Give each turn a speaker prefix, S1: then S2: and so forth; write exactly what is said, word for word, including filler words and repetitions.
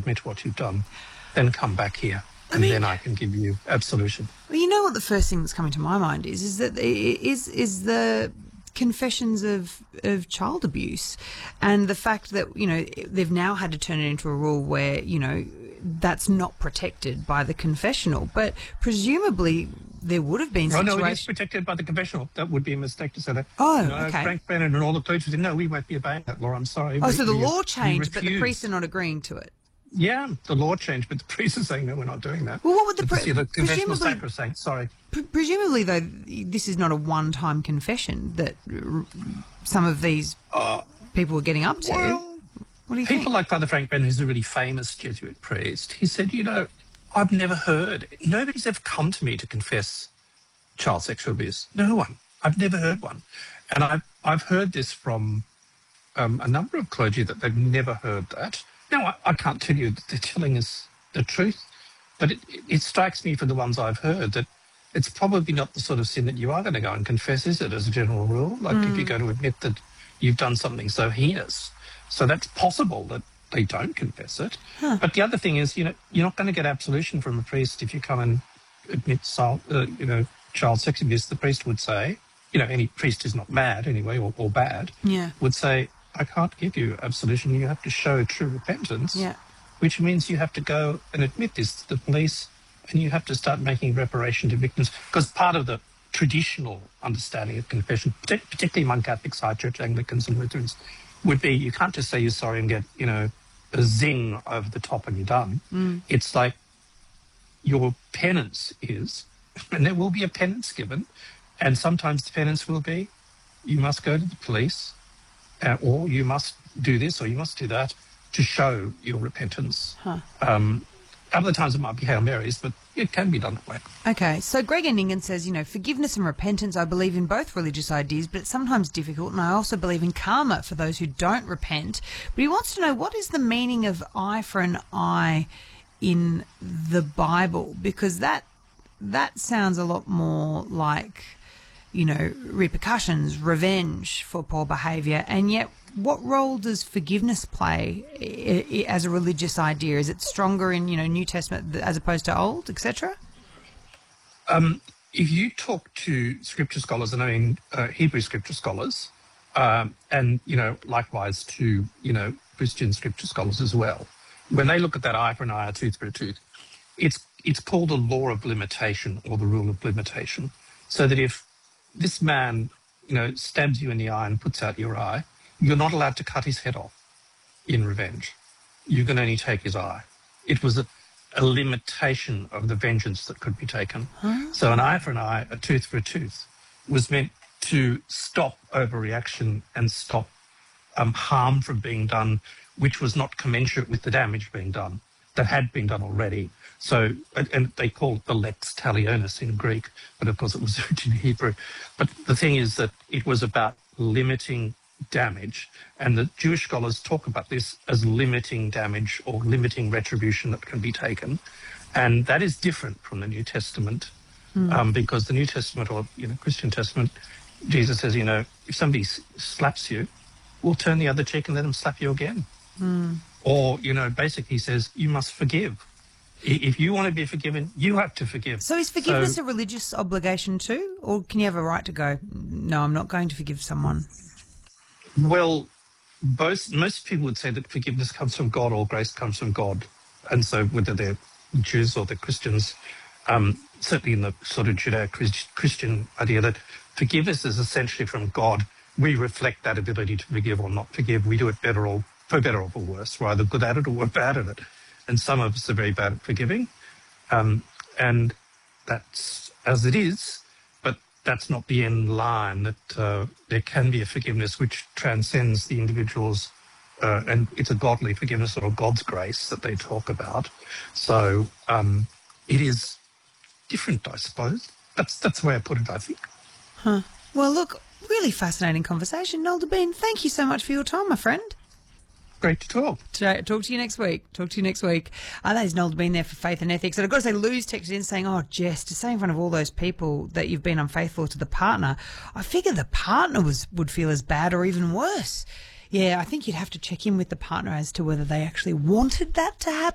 S1: admit what you've done, then come back here,
S2: I
S1: and
S2: mean,
S1: then I can give you absolution.
S2: Well, you know what the first thing that's coming to my mind is, is that is is the confessions of of child abuse, and the fact that, you know, they've now had to turn it into a rule where, you know, that's not protected by the confessional, but presumably there would have been
S1: Oh,
S2: situations...
S1: no, it is protected by the confessional. That would be a mistake to say that.
S2: Oh,
S1: you know,
S2: okay.
S1: Frank Brennan and all the clergy said, no, we won't be obeying that law. I'm sorry.
S2: Oh,
S1: we,
S2: so the
S1: we,
S2: law
S1: we
S2: changed, but the
S1: refuse.
S2: priests are not agreeing to it.
S1: Yeah, the law changed, but the priests are saying, no, we're not doing that.
S2: Well, what would the...
S1: Pre-
S2: Pre-
S1: the confessional
S2: presumably,
S1: sacrosanct, sorry.
S2: pre- presumably, though, this is not a one-time confession that r- some of these
S1: Uh,
S2: people were getting up to.
S1: well,
S2: What do you
S1: People
S2: think?
S1: like Father Frank Brennan, who's a really famous Jesuit priest, he said, you know, I've never heard, nobody's ever come to me to confess child sexual abuse. No one. I've never heard one. And I've, I've heard this from um, a number of clergy that they've never heard that. Now, I, I can't tell you that they're telling us the truth, but it, it, it strikes me for the ones I've heard that it's probably not the sort of sin that you are going to go and confess, is it, as a general rule? Like
S2: Mm.
S1: if you're going to admit that you've done something so heinous. So that's possible that they don't confess it.
S2: Huh.
S1: But the other thing is, you know, you're not going to get absolution from a priest if you come and admit, soul, uh, you know, child sex abuse. The priest would say, you know, any priest who's not mad anyway or, or bad
S2: Yeah.
S1: would say, I can't give you absolution. You have to show true repentance,
S2: Yeah.
S1: which means you have to go and admit this to the police, and you have to start making reparation to victims. Because part of the traditional understanding of confession, partic- particularly among Catholics, High Church, Anglicans and Lutherans, would be you can't just say you're sorry and get, you know, a zing over the top and you're done.
S2: Mm.
S1: It's like your penance is, and there will be a penance given, and sometimes the penance will be you must go to the police, uh, or you must do this or you must do that to show your repentance.
S2: Huh.
S1: Um, other times it might be Hail Marys, but it can be done that way.
S2: Okay, so Greg Enningen says, you know, forgiveness and repentance, I believe in both religious ideas, but it's sometimes difficult, and I also believe in karma for those who don't repent. But he wants to know, what is the meaning of eye for an eye in the Bible? Because that that sounds a lot more like, you know, repercussions, revenge for poor behaviour, and yet what role does forgiveness play i- i- as a religious idea? Is it stronger in, you know, New Testament as opposed to Old, et cetera?
S1: Um, if you talk to scripture scholars, and I mean uh, Hebrew scripture scholars, um, and, you know, likewise to, you know, Christian scripture scholars as well, when they look at that eye for an eye, a tooth for a tooth, it's it's called a law of limitation or the rule of limitation. So that if this man, you know, stabs you in the eye and puts out your eye, you're not allowed to cut his head off in revenge. You can only take his eye. It was a, a limitation of the vengeance that could be taken.
S2: Huh?
S1: So an eye for an eye, a tooth for a tooth, was meant to stop overreaction and stop um, harm from being done, which was not commensurate with the damage being done, that had been done already. So, and, and they call it the lex talionis in Greek, but of course it was in Hebrew. But the thing is that it was about limiting damage, and the Jewish scholars talk about this as limiting damage or limiting retribution that can be taken. And that is different from the New Testament,
S2: Mm.
S1: um, because the New Testament, or, you know, Christian Testament, Jesus says, you know, if somebody s- slaps you, we'll turn the other cheek and let them slap you again.
S2: Mm.
S1: Or, you know, basically he says, you must forgive. I- If you want to be forgiven, you have to forgive.
S2: So is forgiveness
S1: So-
S2: a religious obligation too? Or can you have a right to go, no, I'm not going to forgive someone?
S1: Well, both, most people would say that forgiveness comes from God or grace comes from God. And so whether they're Jews or they're Christians, um, certainly in the sort of Judeo-Christian idea that forgiveness is essentially from God, we reflect that ability to forgive or not forgive. We do it better or for better or for worse. We're either good at it or we're bad at it. And some of us are very bad at forgiving. Um, and that's as it is. That's not the end line, that uh, there can be a forgiveness which transcends the individual's, uh, and it's a godly forgiveness or God's grace that they talk about. So um, it is different, I suppose. That's that's the way I put it, I think.
S2: Huh. Well, look, really fascinating conversation. Noel Debien, thank you so much for your time, my friend.
S1: Great to talk.
S2: Today, talk to you next week. Talk to you next week. Uh, that is Noel Debien there for Faith and Ethics. And I've got to say, Lou's texted in saying, oh, Jess, to say in front of all those people that you've been unfaithful to the partner, I figure the partner was would feel as bad or even worse. Yeah, I think you'd have to check in with the partner as to whether they actually wanted that to happen.